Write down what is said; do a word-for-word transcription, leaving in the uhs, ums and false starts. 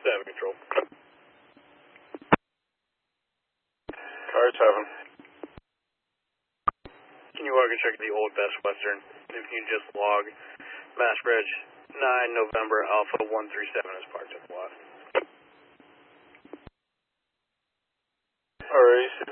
seven control. Car seven. Can you log and check the old Best Western? If you can just log Mass Bridge nine November Alpha one three seven is parked at the lot. Alright,